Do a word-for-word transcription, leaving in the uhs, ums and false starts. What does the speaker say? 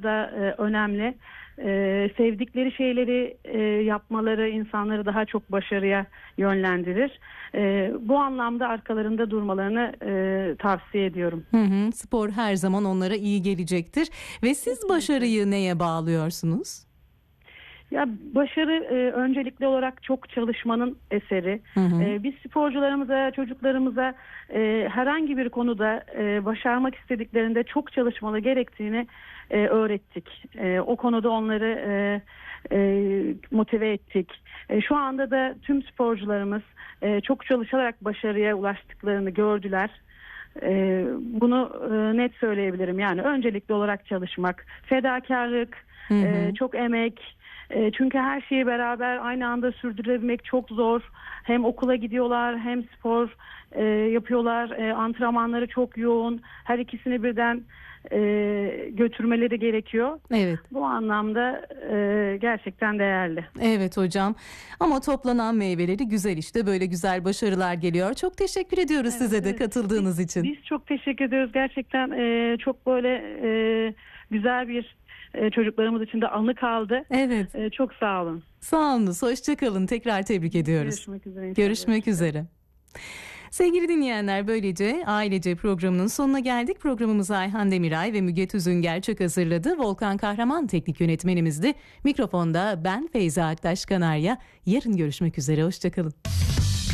da e, önemli. E, sevdikleri şeyleri e, yapmaları insanları daha çok başarıya yönlendirir. E, bu anlamda arkalarında durmalarını e, tavsiye ediyorum. Hı hı, spor her zaman onlara iyi gelecektir. Ve siz Kesinlikle. başarıyı neye bağlıyorsunuz? Ya başarı e, öncelikli olarak çok çalışmanın eseri. Hı hı. E, biz sporcularımıza, çocuklarımıza e, herhangi bir konuda e, başarmak istediklerinde çok çalışmalı gerektiğini e, öğrettik. E, o konuda onları e, e, motive ettik. E, şu anda da tüm sporcularımız e, çok çalışarak başarıya ulaştıklarını gördüler. E, bunu e, net söyleyebilirim. Yani öncelikli olarak çalışmak, fedakarlık, Hı hı. e, çok emek. E, çünkü her şeyi beraber aynı anda sürdürebilmek çok zor. Hem okula gidiyorlar hem spor e, yapıyorlar. E, antrenmanları çok yoğun. Her ikisini birden e, götürmeleri gerekiyor. Evet. Bu anlamda e, gerçekten değerli. Evet hocam. Ama toplanan meyveleri güzel işte. Böyle güzel başarılar geliyor. Çok teşekkür ediyoruz Evet, size de evet. katıldığınız Biz, için. biz çok teşekkür ediyoruz. Gerçekten e, çok böyle e, güzel bir e, çocuklarımız için de anı kaldı. Evet. E, çok sağ olun. Sağ olun. Hoşça kalın. Tekrar tebrik ediyoruz. Görüşmek üzere inşallah. Görüşmek üzere. Sevgili dinleyenler, böylece Ailece programının sonuna geldik. Programımızı Ayhan Demiray ve Müge Tüzün Gerçek hazırladı. Volkan Kahraman teknik yönetmenimizdi. Mikrofonda ben Feyza Aktaş Kanarya. Yarın görüşmek üzere. Hoşça kalın.